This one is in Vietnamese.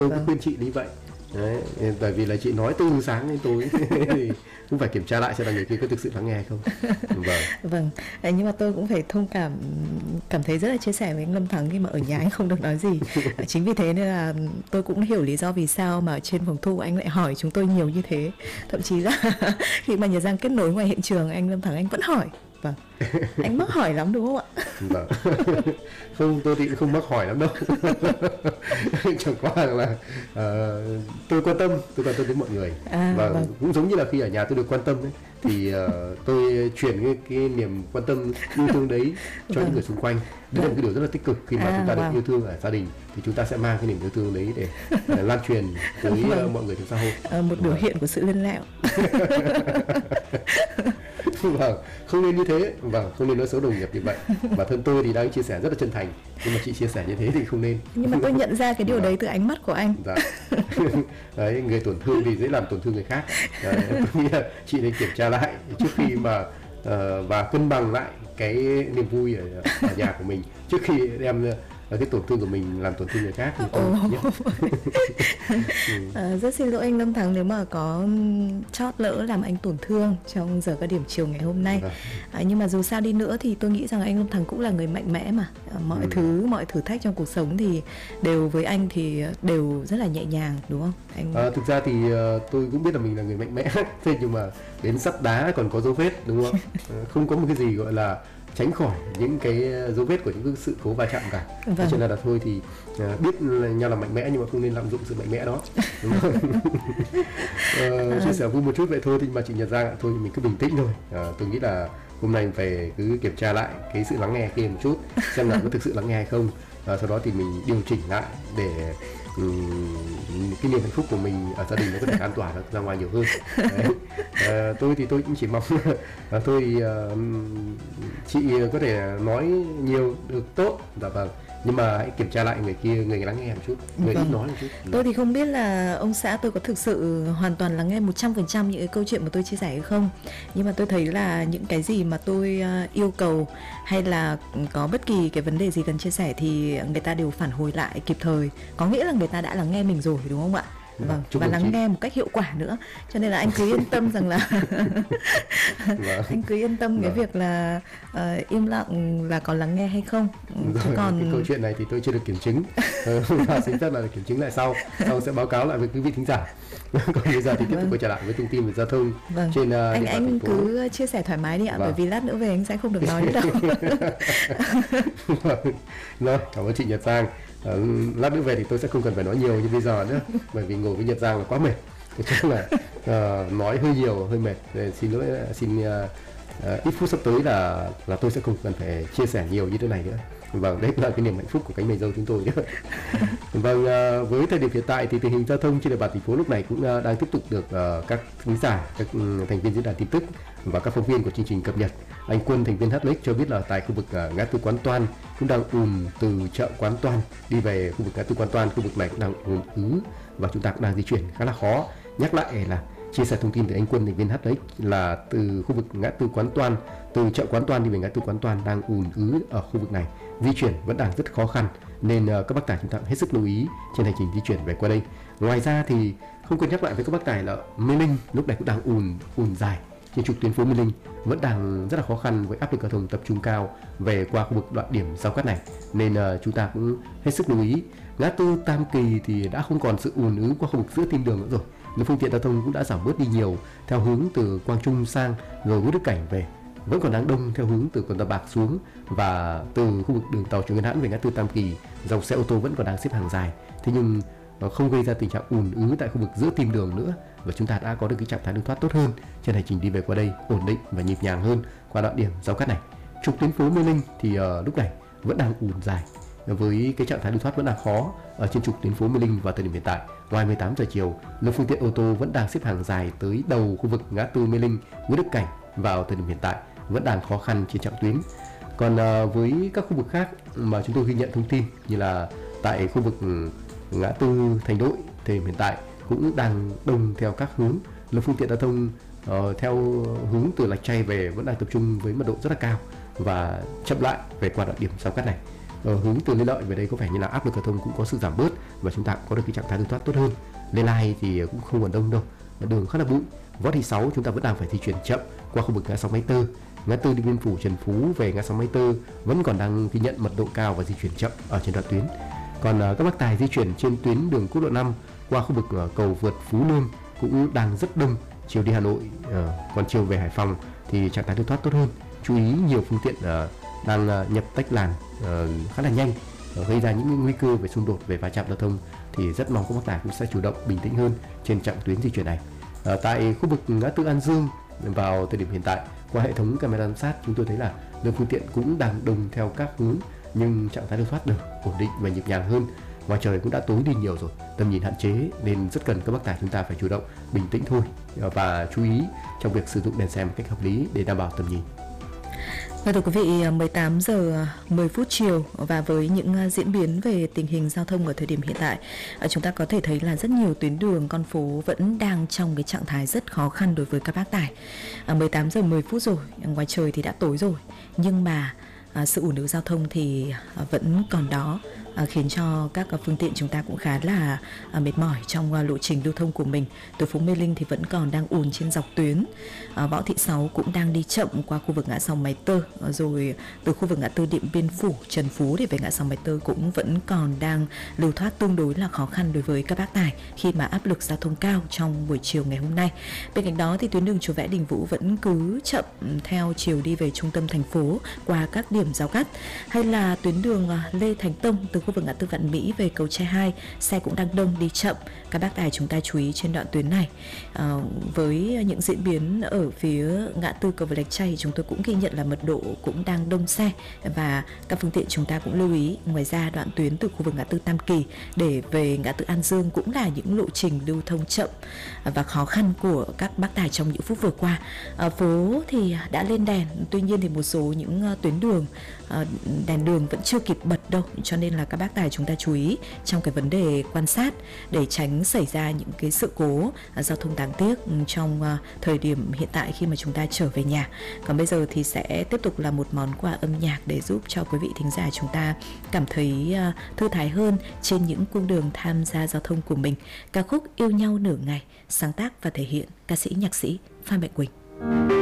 Tôi cứ khuyên chị như vậy. Đấy, bởi vì là chị nói từ sáng đến tối thì cũng phải kiểm tra lại xem là người kia có thực sự lắng nghe hay không. Vâng. Vâng, nhưng mà tôi cũng phải thông cảm thấy rất là chia sẻ với anh Lâm Thắng khi mà ở nhà anh không được nói gì. Chính vì thế nên là tôi cũng hiểu lý do vì sao mà trên phòng thu anh lại hỏi chúng tôi nhiều như thế. Thậm chí là khi mà Nhật Giang kết nối ngoài hiện trường, anh Lâm Thắng anh vẫn hỏi. Vâng, anh mắc hỏi lắm đúng không ạ? Vâng. Không, tôi thì cũng không mắc hỏi lắm đâu. Chẳng qua là tôi quan tâm đến mọi người. Và vâng. cũng giống như là khi ở nhà tôi được quan tâm ấy, thì tôi chuyển cái niềm quan tâm yêu thương đấy cho những người xung quanh. Đấy là một cái điều rất là tích cực. Khi mà chúng ta được yêu thương ở gia đình thì chúng ta sẽ mang cái niềm yêu thương đấy để lan truyền tới mọi người trong xã hội. Một biểu hiện của sự lân lẹo. Vâng, không nên như thế. Vâng, không nên nói xấu đồng nghiệp như vậy. Bản thân tôi thì đang chia sẻ rất là chân thành, nhưng mà chị chia sẻ như thế thì không nên. Nhưng mà tôi nhận ra cái điều đấy từ ánh mắt của anh. Dạ. Đấy, người tổn thương thì dễ làm tổn thương người khác. Đấy, tôi nghĩ là chị nên kiểm tra lại trước khi mà và cân bằng lại cái niềm vui ở nhà của mình trước khi đem cái tổn thương của mình làm tổn thương người khác. Rất xin lỗi anh Lâm Thắng nếu mà có chót lỡ làm anh tổn thương trong giờ cao điểm chiều ngày hôm nay. Nhưng mà dù sao đi nữa thì tôi nghĩ rằng anh Lâm Thắng cũng là người mạnh mẽ mà. Mọi thử thách trong cuộc sống thì đều với anh thì đều rất là nhẹ nhàng, đúng không anh? Thực ra thì tôi cũng biết là mình là người mạnh mẽ, thế nhưng mà đến sắt đá còn có dấu vết, đúng không? Không có một cái gì gọi là tránh khỏi những cái dấu vết của những cái sự cố va chạm cả. Vâng. Cho nên là thôi thì biết nhau là mạnh mẽ nhưng mà không nên lạm dụng sự mạnh mẽ đó. Đúng không? Chia sẻ vui một chút vậy thôi, nhưng mà chị Nhật Giang ạ, thôi mình cứ bình tĩnh thôi. Tôi nghĩ là hôm nay phải cứ kiểm tra lại cái sự lắng nghe kia một chút, xem là có thực sự lắng nghe hay không. Sau đó thì mình điều chỉnh lại để cái niềm hạnh phúc của mình ở gia đình nó có thể an toàn ra ngoài nhiều hơn. Tôi thì tôi cũng chỉ mong tôi thì chị có thể nói nhiều được tốt, dạ vâng, nhưng mà hãy kiểm tra lại người kia, người lắng nghe một chút, người ít nói một chút. Tôi thì không biết là ông xã tôi có thực sự hoàn toàn lắng nghe 100% những cái câu chuyện mà tôi chia sẻ hay không, nhưng mà tôi thấy là những cái gì mà tôi yêu cầu hay là có bất kỳ cái vấn đề gì cần chia sẻ thì người ta đều phản hồi lại kịp thời, có nghĩa là người ta đã lắng nghe mình rồi, đúng không ạ? Vâng, và lắng nghe một cách hiệu quả nữa, cho nên là anh cứ yên tâm rằng là anh cứ yên tâm cái việc là im lặng là có lắng nghe hay không. Còn cái câu chuyện này thì tôi chưa được kiểm chứng, và xin phép là kiểm chứng lại sau sẽ báo cáo lại với quý vị thính giả. Còn bây giờ thì tiếp tục quay trở lại với thông tin về giao thông trên anh cứ chia sẻ thoải mái đi ạ, bởi vì lát nữa về anh sẽ không được nói nữa đâu. Rồi, cảm ơn chị Nhật Giang. Lát nữa về thì tôi sẽ không cần phải nói nhiều như bây giờ nữa, bởi vì ngồi với Nhật Giang là quá mệt, chắc là nói hơi nhiều hơi mệt. Xin lỗi, ít phút sắp tới là tôi sẽ không cần phải chia sẻ nhiều như thế này nữa. Vâng, đấy là cái niềm hạnh phúc của cánh mày dâu chúng tôi nữa. Vâng, với thời điểm hiện tại thì tình hình giao thông trên địa bàn thành phố lúc này cũng đang tiếp tục được các thính giả, các thành viên diễn đàn tin tức và các phóng viên của chương trình cập nhật. Anh Quân, thành viên HLX cho biết là tại khu vực ngã tư Quán Toan cũng đang ùn từ chợ Quán Toan đi về khu vực ngã tư Quán Toan, khu vực này cũng đang ùn ứ và chúng ta cũng đang di chuyển khá là khó. Nhắc lại là chia sẻ thông tin từ anh Quân, thành viên HLX, là từ khu vực ngã tư Quán Toan, từ chợ Quán Toan đi về ngã tư Quán Toan đang ùn ứ ở khu vực này, di chuyển vẫn đang rất khó khăn, nên các bác tài chúng ta hết sức lưu ý trên hành trình di chuyển về qua đây. Ngoài ra thì không quên nhắc lại với các bác tài là Mê Linh lúc này cũng đang ùn dài trên trục tuyến phố Mê Linh, vẫn đang rất là khó khăn với áp lực giao thông tập trung cao về qua khu vực đoạn điểm giao cắt này, nên chúng ta cũng hết sức lưu ý. Ngã tư Tam Kỳ thì đã không còn sự ùn ứ qua khu vực giữa tim đường nữa rồi, lượng phương tiện giao thông cũng đã giảm bớt đi nhiều theo hướng từ Quang Trung sang rồi Nguyễn Đức Cảnh về, vẫn còn đang đông theo hướng từ Quận Tàu Bạc xuống, và từ khu vực đường tàu Trường Ngân Hãn về ngã tư Tam Kỳ dòng xe ô tô vẫn còn đang xếp hàng dài, thế nhưng không gây ra tình trạng ùn ứ tại khu vực giữa tim đường nữa, và chúng ta đã có được cái trạng thái lưu thoát tốt hơn trên hành trình đi về qua đây, ổn định và nhịp nhàng hơn qua đoạn điểm giao cắt này. Trục tuyến phố Mê Linh thì lúc này vẫn đang ùn dài với cái trạng thái lưu thoát vẫn đang khó ở trên trục tuyến phố Mê Linh vào thời điểm hiện tại. Ngoài 18 giờ chiều, lượng phương tiện ô tô vẫn đang xếp hàng dài tới đầu khu vực ngã tư Mê Linh, Nguyễn Đức Cảnh vào thời điểm hiện tại, vẫn đang khó khăn trên trạm tuyến. Còn với các khu vực khác mà chúng tôi ghi nhận thông tin như là tại khu vực ngã tư Thành Đội thì hiện tại cũng đang đông theo các hướng, lượng phương tiện giao thông theo hướng từ Lạch Tray về vẫn đang tập trung với mật độ rất là cao và chậm lại về qua đoạn điểm giao cắt này. hướng từ Lê Lợi về đây có vẻ như là áp lực giao thông cũng có sự giảm bớt và chúng ta cũng có được cái trạng thái lưu thoát tốt hơn. Lê Lai thì cũng không còn đông đâu, đường khá là bụi. Võ Thị Sáu chúng ta vẫn đang phải di chuyển chậm qua khu vực ngã 6 Máy Tơ, ngã tư Điện Biên Phủ Trần Phú về ngã 6 Máy Tơ vẫn còn đang ghi nhận mật độ cao và di chuyển chậm ở trên đoạn tuyến. Còn các bác tài di chuyển trên tuyến đường quốc lộ 5 qua khu vực cầu vượt Phú Lương cũng đang rất đông chiều đi Hà Nội, còn chiều về Hải Phòng thì trạng thái lưu thoát tốt hơn. Chú ý nhiều phương tiện đang nhập tách làn khá là nhanh, gây ra những nguy cơ về xung đột, về va chạm giao thông, thì rất mong các bác tài cũng sẽ chủ động bình tĩnh hơn trên chặng tuyến di chuyển này. Tại khu vực ngã tư An Dương vào thời điểm hiện tại, qua hệ thống camera giám sát chúng tôi thấy là lượng phương tiện cũng đang đông theo các hướng, nhưng trạng thái lưu thoát được ổn định và nhịp nhàng hơn. Ngoài trời cũng đã tối đi nhiều rồi, tầm nhìn hạn chế nên rất cần các bác tài chúng ta phải chủ động bình tĩnh thôi và chú ý trong việc sử dụng đèn xe một cách hợp lý để đảm bảo tầm nhìn. Và thưa quý vị, 18 giờ 10 phút chiều và với những diễn biến về tình hình giao thông ở thời điểm hiện tại, chúng ta có thể thấy là rất nhiều tuyến đường, con phố vẫn đang trong cái trạng thái rất khó khăn đối với các bác tài. 18 giờ 10 phút rồi, ngoài trời thì đã tối rồi, nhưng mà sự ùn ứ giao thông thì vẫn còn đó, khiến cho các phương tiện chúng ta cũng khá là mệt mỏi trong lộ trình lưu thông của mình. Từ phố Mê Linh thì vẫn còn đang ùn trên dọc tuyến, Võ Thị Sáu cũng đang đi chậm qua khu vực ngã 6 Máy Tơ, rồi từ khu vực ngã tư Điện Biên Phủ Trần Phú để về ngã 6 Máy Tơ cũng vẫn còn đang lưu thoát tương đối là khó khăn đối với các bác tài khi mà áp lực giao thông cao trong buổi chiều ngày hôm nay. Bên cạnh đó thì tuyến đường Chùa Vẽ Đình Vũ vẫn cứ chậm theo chiều đi về trung tâm thành phố qua các điểm giao cắt, hay là tuyến đường Lê Thánh Tông từ khu vực ngã tư Vạn Mỹ về cầu Tre 2, xe cũng đang đông đi chậm. Các bác tài chúng ta chú ý trên đoạn tuyến này. Với những diễn biến ở phía ngã tư cầu Vượt Lạch Tray, chúng tôi cũng ghi nhận là mật độ cũng đang đông xe và các phương tiện chúng ta cũng lưu ý. Ngoài ra đoạn tuyến từ khu vực ngã tư Tam Kỳ để về ngã tư An Dương cũng là những lộ trình lưu thông chậm và khó khăn của các bác tài trong những phút vừa qua. Phố thì đã lên đèn, tuy nhiên thì một số những tuyến đường đèn đường vẫn chưa kịp bật đâu, cho nên là các bác tài chúng ta chú ý trong cái vấn đề quan sát để tránh xảy ra những cái sự cố giao thông đáng tiếc trong thời điểm hiện tại khi mà chúng ta trở về nhà. Còn bây giờ thì sẽ tiếp tục là một món quà âm nhạc để giúp cho quý vị thính giả chúng ta cảm thấy thư thái hơn trên những cung đường tham gia giao thông của mình. Ca khúc Yêu Nhau Nửa Ngày, sáng tác và thể hiện ca sĩ nhạc sĩ Phan Mạnh Quỳnh.